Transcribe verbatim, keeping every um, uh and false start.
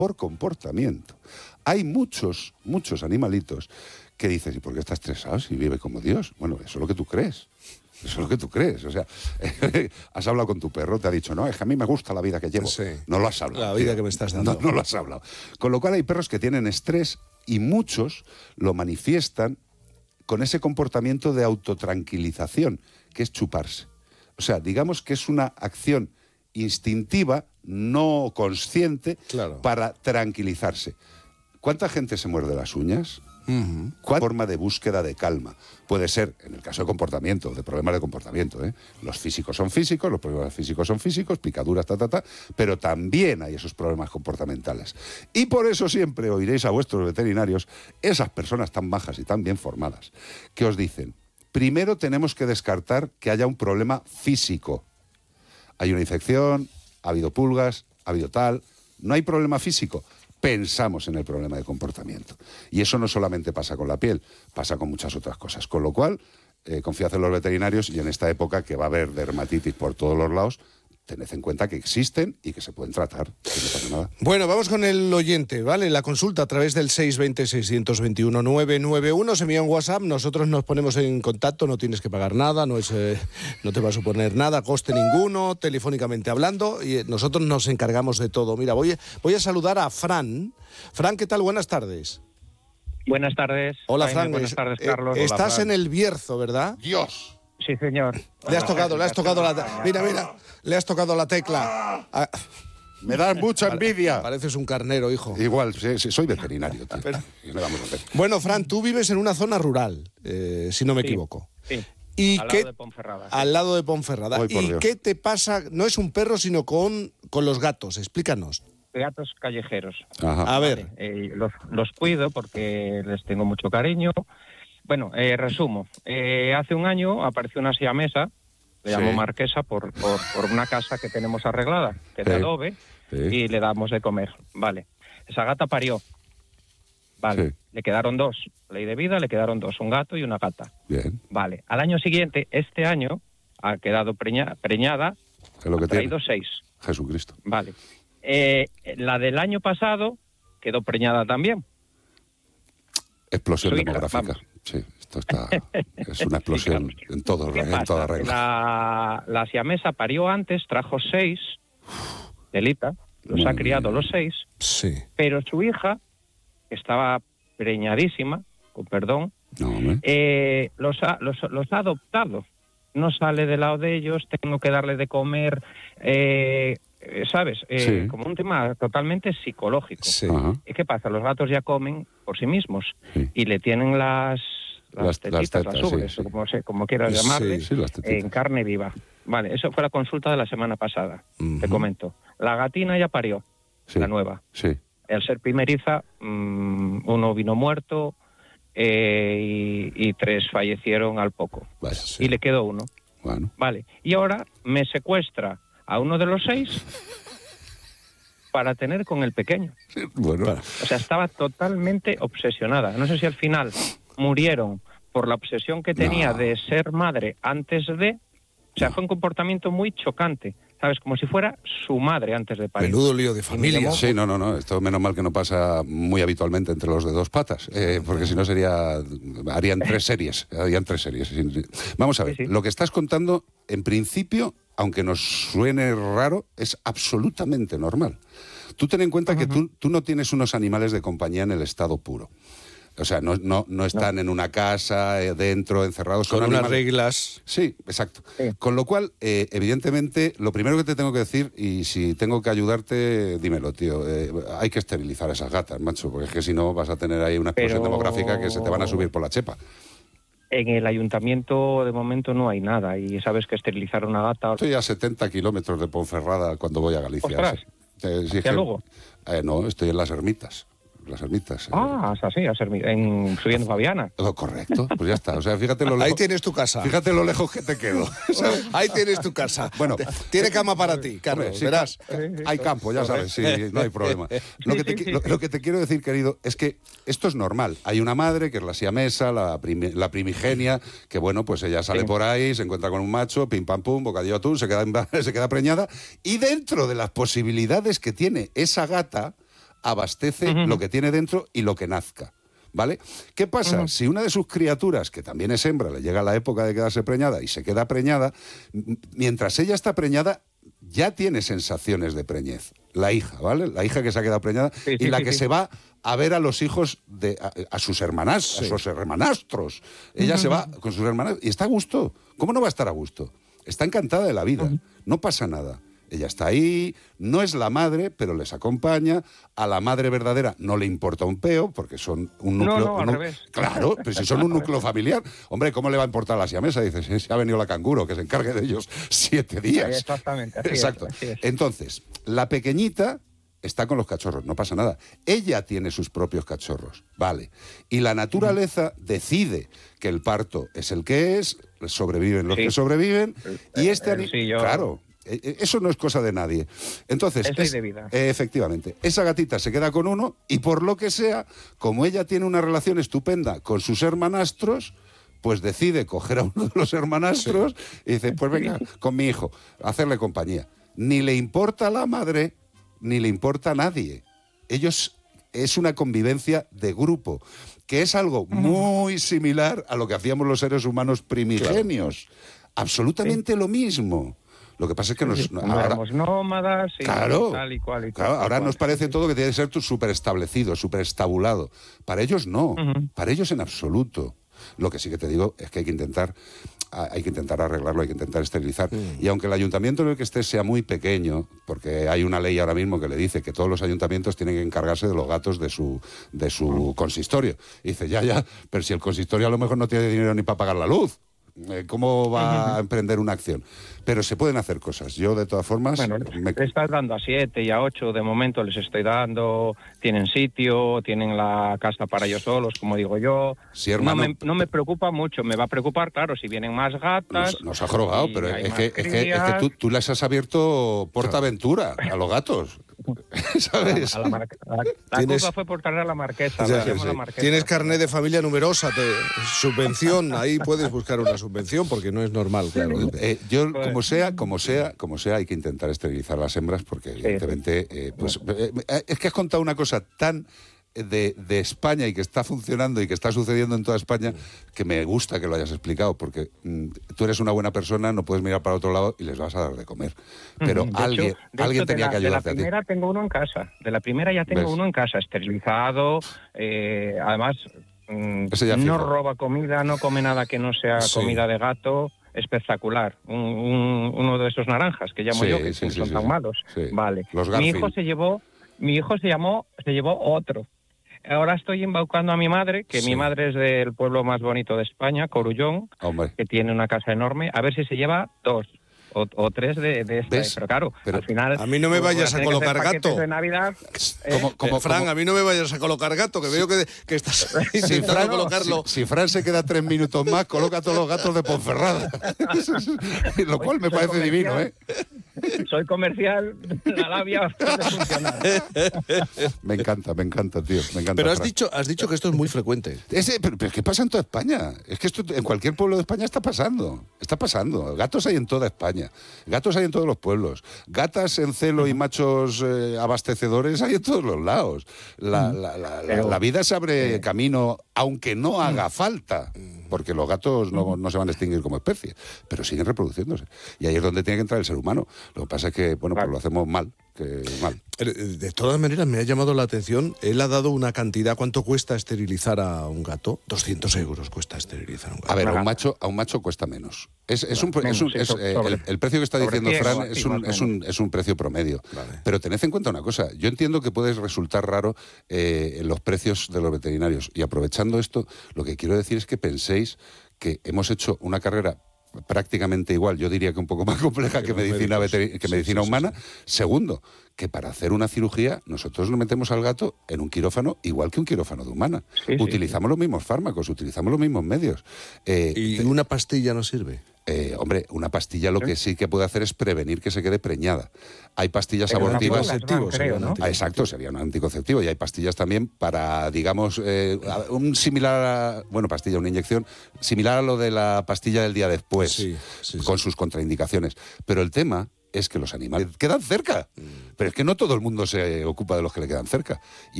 por comportamiento. Hay muchos, muchos animalitos que dices, ¿y por qué está estresado si vive como Dios? Bueno, eso es lo que tú crees. Eso es lo que tú crees. O sea, has hablado con tu perro, te ha dicho, no, es que a mí me gusta la vida que llevo. Sí. No lo has hablado. La vida tío. que me estás dando. No, no lo has hablado. Con lo cual hay perros que tienen estrés y muchos lo manifiestan con ese comportamiento de autotranquilización, que es chuparse. O sea, digamos que es una acción instintiva, no consciente, claro, para tranquilizarse. ¿Cuánta gente se muerde las uñas? Uh-huh. ¿Cuál forma de búsqueda de calma? Puede ser, en el caso de comportamiento, de problemas de comportamiento, ¿eh? Los físicos son físicos, los problemas físicos son físicos, picaduras, ta, ta, ta, pero también hay esos problemas comportamentales. Y por eso siempre oiréis a vuestros veterinarios, esas personas tan bajas y tan bien formadas, que os dicen, primero tenemos que descartar que haya un problema físico. Hay una infección, ha habido pulgas, ha habido tal, no hay problema físico. Pensamos en el problema de comportamiento. Y eso no solamente pasa con la piel, pasa con muchas otras cosas. Con lo cual, eh, confiad en los veterinarios y en esta época que va a haber dermatitis por todos los lados, tened en cuenta que existen y que se pueden tratar, que no pasa nada. Bueno, vamos con el oyente, ¿vale? La consulta a través del seis dos cero, seis dos uno, nueve nueve uno, se envía un WhatsApp, nosotros nos ponemos en contacto, no tienes que pagar nada, no es, eh, no te va a suponer nada, coste ninguno, telefónicamente hablando, y nosotros nos encargamos de todo. Mira, voy, voy a saludar a Fran. Fran, ¿qué tal? Buenas tardes. Buenas tardes. Hola, Jaime, Fran. Buenas tardes, Eh, Carlos. Estás Hola, Fran. en el Bierzo, ¿verdad? ¡Dios! Sí, señor. Le has tocado, le has tocado la... Mira, mira, le has tocado la tecla. Ah, Me da mucha envidia. pareces un carnero, hijo. Igual, sí, sí, soy veterinario, tío. Pero- ¿Qué le vamos a hacer? Bueno, Fran, tú vives en una zona rural, eh, si no me Sí. equivoco. Sí, ¿Y al qué, lado de Ponferrada. sí. al lado de Ponferrada. Ay, por ¿Y Dios. qué te pasa? No es un perro, sino con, con los gatos. Explícanos. Gatos callejeros. Ajá. A ver. Eh, los, los cuido porque les tengo mucho cariño. Bueno, eh, resumo. Eh, hace un año apareció una siamesa, le Sí. llamo Marquesa, por, por, por una casa que tenemos arreglada, que es de Sí. adobe, Sí. y le damos de comer. Vale. Esa gata parió. Vale. Sí. Le quedaron dos. Ley de vida, le quedaron dos, un gato y una gata. Bien, Vale. Al año siguiente, este año, ha quedado preña- preñada, es lo que ha traído tiene. seis. Jesucristo. Vale. Eh, la del año pasado quedó preñada también. Explosión Su hija, demográfica. vamos. Sí, esto está... Es una explosión Sí, claro. en, todo, ¿Qué en pasa? toda regla. La, la siamesa parió antes, trajo seis, Delita, los Muy ha criado los seis, Sí. pero su hija, que estaba preñadísima, con perdón, No, hombre. eh, los, ha, los, los ha adoptado. No sale del lado de ellos, tengo que darle de comer, eh, eh, ¿sabes? Eh, Sí. Como un tema totalmente psicológico. Sí. Ajá. ¿Y qué pasa? Los gatos ya comen por sí mismos Sí. y le tienen las, las, Las- las tetitas, las, tetas, ubres, sí, sí. o como, se, como quieras Sí, llamarle, Sí, las tetitas. en carne viva. Vale, eso fue la consulta de la semana pasada, Ujú. te comento. La gatina ya parió, Sí. la nueva. Sí. Al ser primeriza, mmm, uno vino muerto eh, y, y tres fallecieron al poco. Vale. Sí. Y le quedó uno. Bueno. Vale, y ahora me secuestra a uno de los seis para tener con el pequeño. Bueno. Para. O sea, estaba totalmente obsesionada. No sé si al final murieron por la obsesión que tenía No. de ser madre antes de... O sea, No. fue un comportamiento muy chocante, ¿sabes? Como si fuera su madre antes de parir. Menudo lío de familia. Sí, no, no, no. Esto menos mal que no pasa muy habitualmente entre los de dos patas, eh, porque si no sería... Harían tres series, harían tres series. Vamos a ver, Sí, sí. lo que estás contando, en principio, aunque nos suene raro, es absolutamente normal. Tú ten en cuenta que tú, tú no tienes unos animales de compañía en el estado puro. O sea, no, no, no están en una casa, eh, dentro, encerrados. Con son unas animales- reglas. Sí, exacto. Sí. Con lo cual, eh, evidentemente, lo primero que te tengo que decir, y si tengo que ayudarte, dímelo, tío, eh, hay que esterilizar a esas gatas, macho, porque es que si no vas a tener ahí una explosión Pero- demográfica que se te van a subir por la chepa. En el ayuntamiento de momento no hay nada y sabes que esterilizar una gata... Estoy a setenta kilómetros de Ponferrada cuando voy a Galicia. Ostras. sí. Eh, sí, ¿Hacia es que- Lugo? Eh, no, estoy en las ermitas. Las ermitas. eh. Ah, es así, a ser, en, subiendo Fabiana. Oh, correcto, pues ya está. O sea, fíjate lo lejos, Ahí tienes tu casa. fíjate lo lejos que te quedo. ¿sabes? Ahí tienes tu casa. Bueno. Tiene cama para ti, Carlos, Hombre, sí, verás. Hay campo, ya sabes, sí, no hay problema. Lo que, te, qui- lo, lo que te quiero decir, querido, es que esto es normal. Hay una madre, que es la siamesa, la, primi- la primigenia, que bueno, pues ella sale Sí. por ahí, se encuentra con un macho, pim pam pum, bocadillo de atún, se queda, emba- se queda preñada, y dentro de las posibilidades que tiene esa gata, abastece Uh-huh. lo que tiene dentro y lo que nazca. ¿Vale? ¿Qué pasa? Uh-huh. Si una de sus criaturas, que también es hembra, le llega la época de quedarse preñada y se queda preñada, m- mientras ella está preñada, ya tiene sensaciones de preñez. La hija, ¿vale? La hija que se ha quedado preñada Sí, y sí, la sí, que sí. se va a ver a los hijos de a, a sus hermanas, Sí. a sus hermanastros. Ella se va con sus hermanas y está a gusto. ¿Cómo no va a estar a gusto? Está encantada de la vida. Uh-huh. No pasa nada. Ella está ahí, no es la madre, pero les acompaña. A la madre verdadera no le importa un peo, porque son un No, núcleo... no, al un- revés. Claro, pero si son un núcleo familiar, hombre, ¿cómo le va a importar la siamesa? Dice, si si ha venido la canguro, que se encargue de ellos siete días. Sí, exactamente, así es, Exacto. así es. Entonces, la pequeñita está con los cachorros, no pasa nada. Ella tiene sus propios cachorros, vale. Y la naturaleza decide que el parto es el que es, sobreviven los Sí. que sobreviven, y este... Eh, ani- sí, yo- Claro, eh, eh, eso no es cosa de nadie. Entonces, Es ley de vida. eh, efectivamente, esa gatita se queda con uno y por lo que sea, como ella tiene una relación estupenda con sus hermanastros, pues decide coger a uno de los hermanastros y dice, pues venga, con mi hijo, a hacerle compañía. Ni le importa a la madre, ni le importa a nadie. Ellos, es una convivencia de grupo, que es algo muy similar a lo que hacíamos los seres humanos primigenios. Absolutamente lo mismo. Lo que pasa es que nos... Como ahora- éramos nómadas y Claro, tal y cual y claro, tal y ahora cual. nos parece todo que tiene que ser súper establecido, súper estabulado. Para ellos no, Ujú. para ellos en absoluto. Lo que sí que te digo es que hay que intentar, a- hay que intentar arreglarlo, hay que intentar esterilizar. Y aunque el ayuntamiento en el que esté sea muy pequeño, porque hay una ley ahora mismo que le dice que todos los ayuntamientos tienen que encargarse de los gatos de su, de su consistorio. Y dice, ya, ya, pero si el consistorio a lo mejor no tiene dinero ni para pagar la luz. Eh, ¿Cómo va a emprender una acción? Pero se pueden hacer cosas. Yo, de todas formas... Bueno, me- le estás dando a siete y a ocho, de momento les estoy dando, tienen sitio, tienen la casa para ellos solos, como digo yo. Sí, hermano. no, me, no me preocupa mucho, me va a preocupar, claro, si vienen más gatas. Nos, nos ha jorobado, y pero hay es más que, es que, es que crías. tú, tú les has abierto PortAventura a los gatos. ¿Sabes? A la, mar- a la- la Tienes- culpa fue por traer a la marquesa. Ya, la llamo sí. la marquesa. Tienes carnet de familia numerosa, te- subvención, ahí puedes buscar una subvención porque no es normal, claro. Eh, yo, Pues- como sea, como sea, como sea, hay que intentar esterilizar las hembras porque, evidentemente, eh, pues, eh, eh, es que has contado una cosa tan de, de España y que está funcionando y que está sucediendo en toda España que me gusta que lo hayas explicado porque mm, tú eres una buena persona, no puedes mirar para otro lado y les vas a dar de comer. Pero Ujú. De alguien, hecho- de alguien hecho, de tenía la- que ayudarte De a la ti. primera tengo uno en casa. De la primera ya tengo ¿Ves? uno en casa, esterilizado. eh, además, mm, Ese ya no fijo. roba comida, no come nada que no sea Sí. comida de gato. Espectacular. Un- un- uno de esos naranjas que llamo Sí, yo, que sí, no sí, son sí, tan sí. malos. Sí. Vale. Los Mi hijo Garfield. se llevó, mi hijo se llamó, se llevó otro. Ahora estoy embaucando a mi madre, que Sí. mi madre es del pueblo más bonito de España, Corullón, Hombre. que tiene una casa enorme, a ver si se lleva dos o, o tres de, de esta. ¿Ves? Pero claro, Pero al final... a mí no me pues, vayas voy a tener que colocar hacer paquetes gato. de Navidad. Como, eh, como, Eh, Fran, como- a mí no me vayas a colocar gato, que veo que, que estás Si intentando Fran, colocarlo. si- si Fran se queda tres minutos más, coloca todos los gatos de Ponferrada. Lo cual me parece divino, ¿eh? Soy comercial, la labia puede funcionar. Me encanta, me encanta, tío. Me encanta. Pero has Fran. dicho, has dicho que esto es muy frecuente. Ese, pero, pero es que pasa en toda España. Es que esto en cualquier pueblo de España está pasando. Está pasando. Gatos hay en toda España. Gatos hay en todos los pueblos. Gatas en celo y machos eh, abastecedores hay en todos los lados. La, la- la- la- Pero- la vida se abre camino, aunque no haga falta. Porque los gatos no, no se van a extinguir como especie, pero siguen reproduciéndose. Y ahí es donde tiene que entrar el ser humano. Lo que pasa es que, bueno, pues Claro. lo hacemos mal. Que mal. Eh, De todas maneras, me ha llamado la atención. Él ha dado una cantidad. ¿Cuánto cuesta esterilizar a un gato? doscientos euros cuesta esterilizar a un gato. A ver, a un Claro. macho, a un macho cuesta menos. Es, es un, pre- Menos, es un- sí, es, sobre- eh, el, el precio que está sobre diciendo ciego, Fran así, es un, más o es, un, es un precio promedio. Vale. Pero tened en cuenta una cosa. Yo entiendo que puede resultar raro eh, en los precios de los veterinarios. Y aprovechando esto, lo que quiero decir es que penséis que hemos hecho una carrera prácticamente igual, yo diría que un poco más compleja Que que los medicina, médicos. veteri- que Sí, medicina sí, sí, humana. Segundo, que para hacer una cirugía nosotros nos metemos al gato en un quirófano igual que un quirófano de humana. Sí, sí, utilizamos los mismos fármacos, utilizamos los mismos medios. Eh, ¿Y una pastilla no sirve? eh, hombre, una pastilla lo que sí que puede hacer es prevenir que se quede preñada. Hay pastillas Pero abortivas. tampoco las dan, sería creo, un ¿no? anticonceptivo. Ah, exacto, sería un anticonceptivo. Y hay pastillas también para, digamos, eh, a- un similar, a- bueno, pastilla, una inyección, similar a lo de la pastilla del día después, Sí, sí, sí. con sus contraindicaciones. Pero el tema es que los animales quedan cerca. Pero es que no todo el mundo se ocupa de los que le quedan cerca. Y